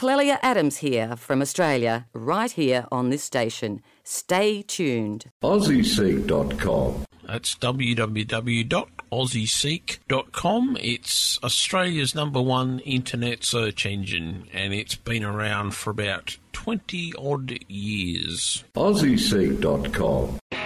Clelia Adams here from Australia, right here on this station. Stay tuned. AussieSeek.com. That's www.aussieseek.com. It's Australia's #1 internet search engine, and it's been around for about 20-odd years. AussieSeek.com.